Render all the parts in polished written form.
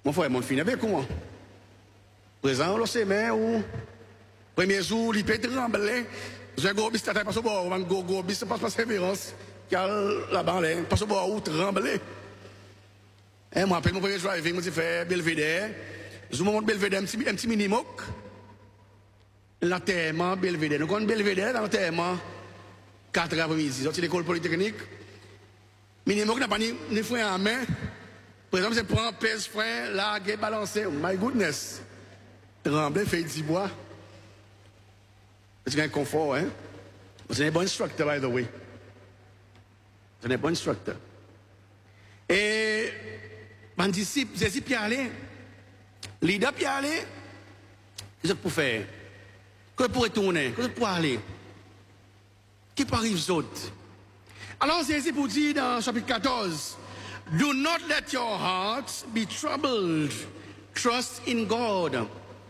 Mon frère, mon fils, avec comment? Présent, le semaine ou premier jour, il peut trembler. J'ai un gros bis, t'as pas au bord, un gros bis, passe persévérance, car là-bas, passe au bord ou trembler. Et moi, après mon premier jour, je me suis fait Belvédère. Je me montre Belvédère, un petit mini-moc. L'enterrement Belvédère. Nous avons Belvédère dans l'enterrement 4 après-midi. C'est l'école polytechnique. Mini-moc n'a pas ni frein en main. Par exemple, c'est prendre, pèse, frein, larguer, balancer. Oh my goodness. Trembler, fait du bois. C'est un confort, hein? C'est un bon instructeur, by the way. C'est un bon instructeur. Et, mon disciple, Jésus puis aller. Leader puis aller. Qu'est-ce que pour faire? Qu'est-ce que pour retourner? Qu'est-ce que pour aller? Qui peut arriver aux autres? Alors, Jésus pour dire dans chapitre 14, do not let your hearts be troubled. Trust in God.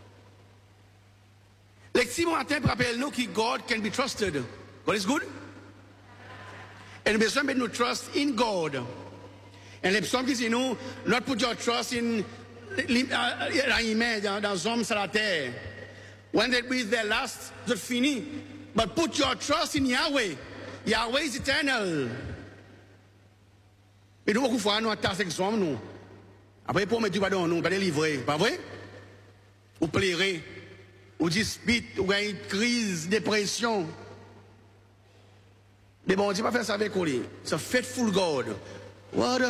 L'exi matin rappelle nous que God can be trusted. God is good. And we must nous trust in God. And les psaumes qui disent nous, not put your trust in dans hommes sur la terre. When they breathe their last, c'est fini. But put your trust in Yahweh. Yahweh is eternal. Et nous, beaucoup de fois, nous attaquons avec hommes, nous. Après, pour mettre du pardon, nous, pas délivrer. Pas vrai? Ou plairer. Ou dispute, ou une crise, dépression. Mais bon, on ne dit pas faire ça avec lui. C'est faithful God. What a